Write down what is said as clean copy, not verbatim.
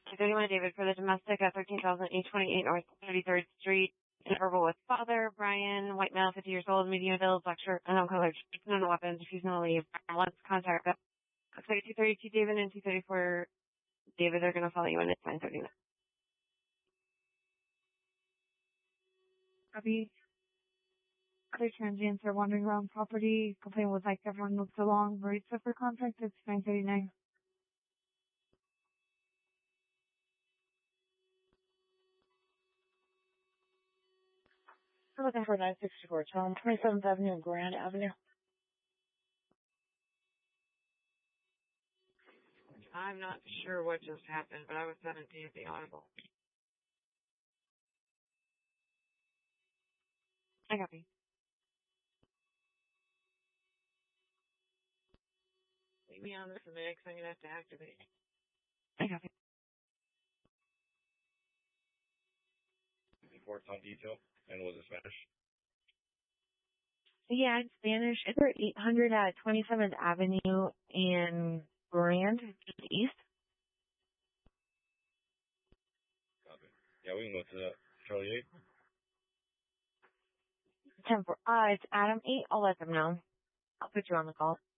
231 David for the domestic at 13,828 North 33rd Street. Verbal with father, Brian, white male, 50 years old, medium build, black shirt, unknown color, no weapons, refusing to leave. Let's contact us. Looks like 232 David and 234 David are going to follow you in at 9:30. Copy. Other transients are wandering around property. Complaint would like everyone moves along. Maritza for contact. It's 9:39. We're looking for 964 Tom, 27th Avenue and Grand Avenue. I'm not sure what just happened, but I was 17 at the audible. I copy. Leave me on this a minute, because I'm going to have to activate. I copy. Reports on detail, and was it Spanish? Yeah, it's Spanish. It's for 800 at 27th Avenue in Grand, East. Copy. Yeah, we can go to that. Charlie 8. 10-4. It's Adam 8. I'll let them know. I'll put you on the call.